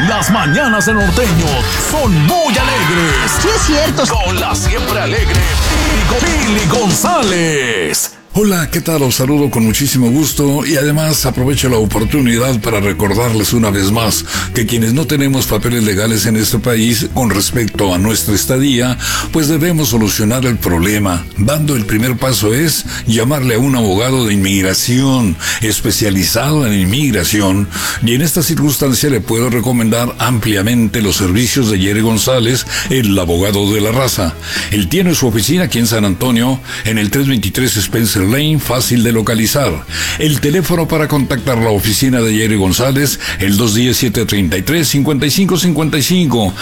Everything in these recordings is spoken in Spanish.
Las mañanas de Norteño son muy alegres. Sí, es cierto. Con la siempre alegre Pili González. Hola, ¿qué tal? Os saludo con muchísimo gusto y además aprovecho la oportunidad para recordarles una vez más que quienes no tenemos papeles legales en este país con respecto a nuestra estadía, pues debemos solucionar el problema. Dando el primer paso es llamarle a un abogado de inmigración especializado en inmigración, y en esta circunstancia le puedo recomendar ampliamente los servicios de Jerry González, el abogado de la raza. Él tiene su oficina aquí en San Antonio, en el 323 Spencer Lane, fácil de localizar. El teléfono para contactar la oficina de Jerry González, el 210-733-5555,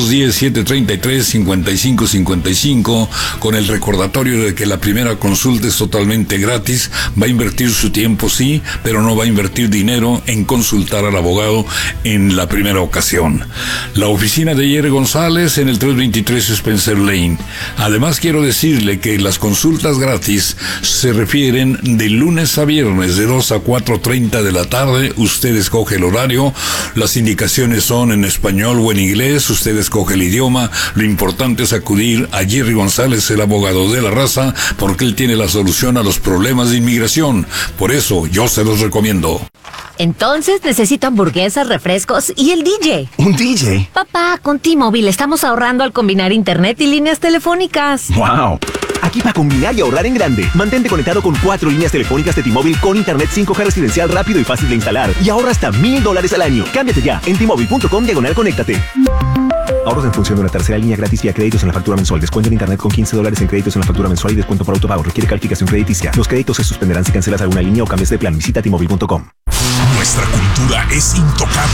210-733-5555, con el recordatorio de que la primera consulta es totalmente gratis. Va a invertir su tiempo, sí, pero no va a invertir dinero en consultar al abogado en la primera ocasión. La oficina de Jerry González en el 323 Spencer Lane. Además, quiero decirle que las consultas gratis se refieren de lunes a viernes de 2 a 4:30 de la tarde. Usted escoge el horario, las indicaciones son en español o en inglés, usted escoge el idioma. Lo importante es acudir a Jerry González, el abogado de la raza, porque él tiene la solución a los problemas de inmigración. Por eso yo se los recomiendo. Entonces necesito hamburguesas, refrescos y el DJ. ¿Un DJ? Papá, con T-Mobile estamos ahorrando al combinar internet y líneas telefónicas. ¡Wow! Aquí para combinar y ahorrar en grande. Mantente conectado con 4 líneas telefónicas de T-Mobile con internet 5G residencial rápido y fácil de instalar. Y ahorra hasta $1,000 al año. Cámbiate ya en T-Mobile.com/conéctate. Ahorros en función de una tercera línea gratis vía créditos en la factura mensual. Descuento en internet con $15 en créditos en la factura mensual y descuento por autopago. Requiere calificación crediticia. Los créditos se suspenderán si cancelas alguna línea o cambias de plan. Visita T-Mobile.com. Nuestra cultura es intocable.